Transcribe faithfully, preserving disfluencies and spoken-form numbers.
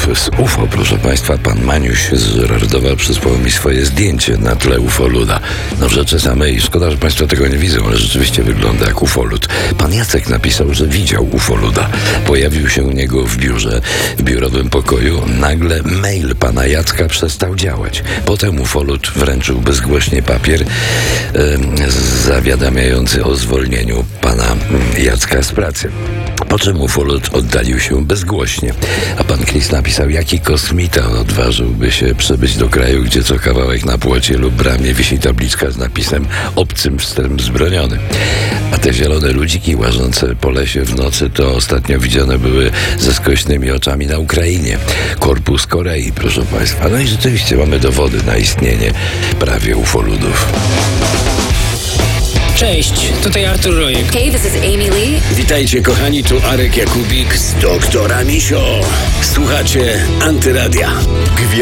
z U F O, proszę Państwa. Pan Maniuś z Żyrardowa przysłał mi swoje zdjęcie na tle ufoluda. No w rzeczy samej, szkoda, że Państwo tego nie widzą, ale rzeczywiście wygląda jak ufolud. Pan Jacek napisał, że widział ufoluda. Pojawił się u niego w biurze, w biurowym pokoju. Nagle mail pana Jacka przestał działać. Potem ufolud wręczył bezgłośnie papier e, zawiadamiający o zwolnieniu pana Jacka z pracy. Po czym ufolud oddalił się bezgłośnie. A pan Chris napisał, jaki kosmita odważyłby się przybyć do kraju, gdzie co kawałek na płocie lub bramie wisi tabliczka z napisem obcym wstęp zbroniony. A te zielone ludziki łażące po lesie w nocy to ostatnio widziane były ze skośnymi oczami na Ukrainie. Korpus Korei, proszę Państwa. No i rzeczywiście mamy dowody na istnienie prawie ufoludów. Cześć, tutaj Artur Rojek. Hey, this is Amy Lee. Witajcie kochani, tu Arek Jakubik z Doktora Misio. Słuchacie Antyradia.